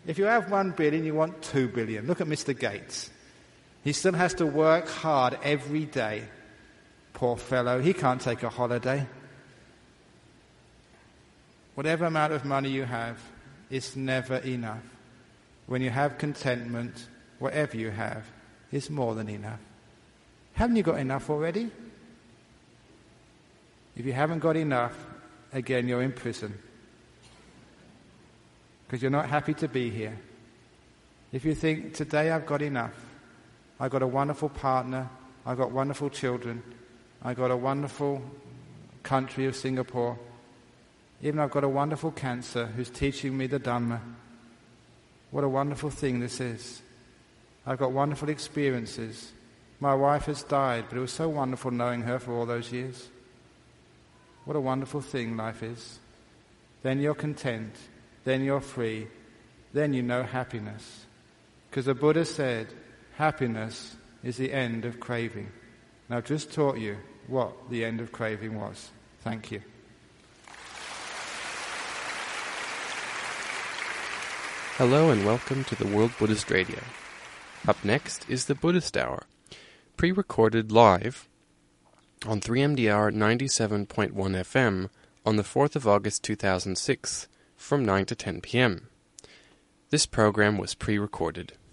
If you have 1 billion, you want 2 billion. Look at Mr. Gates. He still has to work hard every day. Poor fellow, he can't take a holiday. Whatever amount of money you have, it's never enough. When you have contentment, whatever you have is more than enough. Haven't you got enough already? If you haven't got enough, again, you're in prison. Because you're not happy to be here. If you think, today I've got enough, I've got a wonderful partner, I've got wonderful children, I've got a wonderful country of Singapore, even I've got a wonderful cancer who's teaching me the Dhamma. What a wonderful thing this is. I've got wonderful experiences. My wife has died, but it was so wonderful knowing her for all those years. What a wonderful thing life is. Then you're content. Then you're free. Then you know happiness. Because the Buddha said, happiness is the end of craving. Now I've just taught you what the end of craving was. Thank you. Hello and welcome to the World Buddhist Radio. Up next is the Buddhist Hour, pre-recorded live on 3MDR 97.1 FM on the 4th of August 2006 from 9 to 10 p.m. This program was pre-recorded.